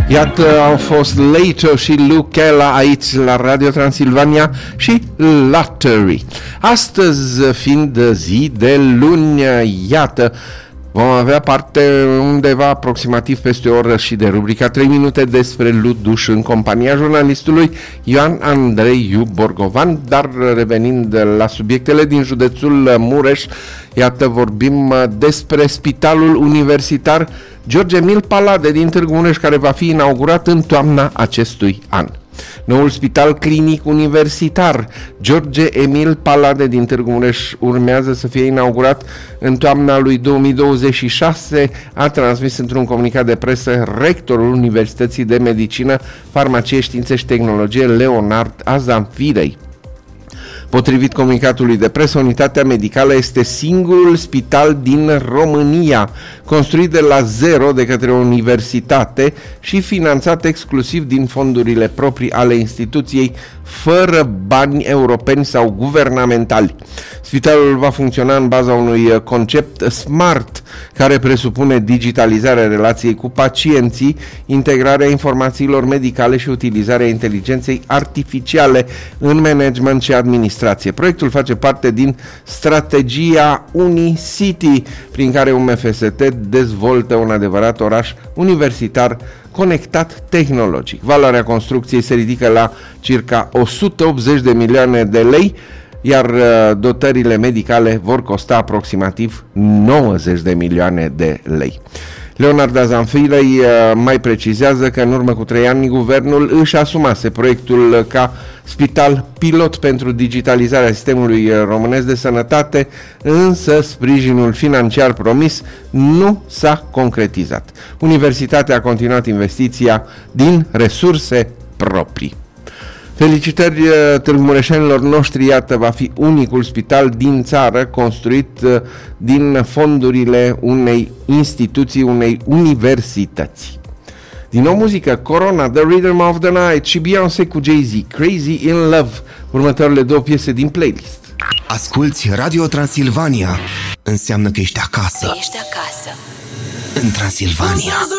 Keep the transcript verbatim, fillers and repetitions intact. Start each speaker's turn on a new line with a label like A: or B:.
A: Iată, au fost Lato și Lucella aici la Radio Transilvania și Lottery. Astăzi, fiind zi de luni, iată, vom avea parte undeva aproximativ peste o oră și de rubrica trei minute despre Luduș în compania jurnalistului Ioan Andreiu Borgovan, dar revenind la subiectele din județul Mureș, iată, vorbim despre Spitalul Universitar George Emil Palade din Târgu Mureș, care va fi inaugurat în toamna acestui an. Noul spital clinic universitar George Emil Palade din Târgu Mureș urmează să fie inaugurat în toamna lui două mii douăzeci și șase, a transmis într-un comunicat de presă rectorul Universității de Medicină, Farmacie, Științe și Tehnologie Leonard Azanfirei. Potrivit comunicatului de presă, unitatea medicală este singurul spital din România construit de la zero de către o universitate și finanțat exclusiv din fondurile proprii ale instituției, fără bani europeni sau guvernamentali. Spitalul va funcționa în baza unui concept SMART, care presupune digitalizarea relației cu pacienții, integrarea informațiilor medicale și utilizarea inteligenței artificiale în management și administrație. Proiectul face parte din strategia Unicity, prin care U M F S T dezvoltă un adevărat oraș universitar conectat tehnologic. Valoarea construcției se ridică la circa o sută optzeci de milioane de lei, iar dotările medicale vor costa aproximativ nouăzeci de milioane de lei. Leonard Azanfirei mai precizează că în urmă cu trei ani guvernul își asumase proiectul ca spital pilot pentru digitalizarea sistemului românesc de sănătate, însă sprijinul financiar promis nu s-a concretizat. Universitatea a continuat investiția din resurse proprii. Felicitări târgumureșenilor noștri, iată, va fi unicul spital din țară construit din fondurile unei instituții, unei universități. Din nou muzică, Corona, The Rhythm of the Night și Beyoncé cu Jay-Z, Crazy in Love, următoarele două piese din playlist.
B: Asculți Radio Transilvania, înseamnă că ești acasă.
C: Ești acasă.
B: În Transilvania.